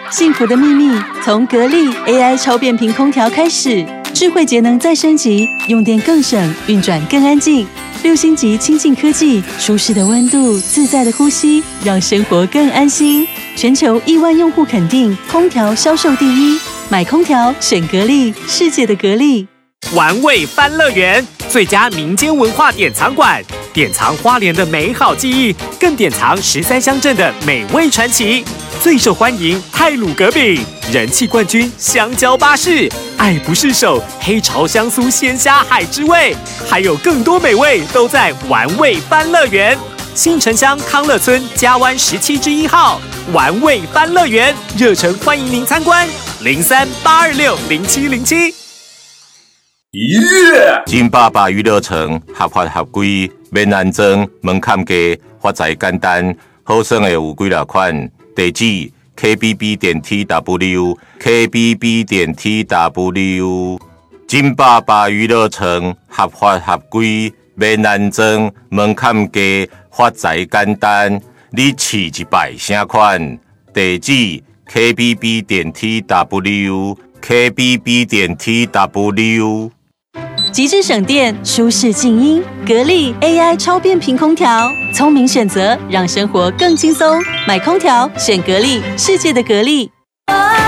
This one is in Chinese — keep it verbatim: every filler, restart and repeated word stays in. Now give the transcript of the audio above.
幸福的秘密从格力 A I 超变频空调开始，智慧节能再升级，用电更省，运转更安静。六星级清净科技，舒适的温度，自在的呼吸，让生活更安心。全球亿万用户肯定，空调销售第一，买空调选格力，世界的格力。 玩味欢乐园，最佳民间文化典藏馆，典藏花莲的美好记忆，更典藏十三乡镇的美味传奇。最受欢迎太鲁阁饼，人气冠军香蕉巴士，爱不释手黑潮香酥鲜虾海之味，还有更多美味都在玩味欢乐园。新城乡康乐村嘉湾十七之一号玩味欢乐园，热诚欢迎您参观，零三八二六零七零七。 Yeah! 金爸爸娱乐城合法合规，免安装，门槛低，发财简单，好耍的有几大款。地址 K B B 点 T W K B B 点 T W。金爸爸娱乐城合法合规，免安装，门槛低，发财简单。你试一摆啥款？地址 K B B 点 T W K B B 点 T W。 极致省电，舒适静音，格力 A I 超变频空调，聪明选择，让生活更轻松。买空调选格力，世界的格力。